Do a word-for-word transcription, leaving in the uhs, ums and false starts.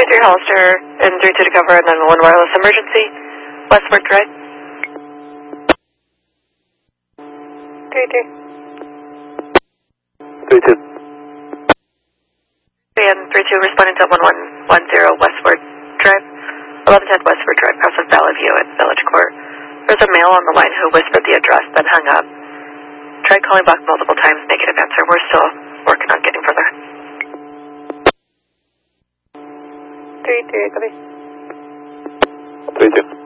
three Hollister and three two to cover a nine one one wireless emergency. Westward Drive. three two. three two. And three two responding to one one one zero Westward Drive. eleven ten Westward Drive, across of Valley View at Village Court. There's a male on the line who whispered the address, then hung up. Tried calling back multiple times, negative answer. We're still working on getting further. three two, copy. three two.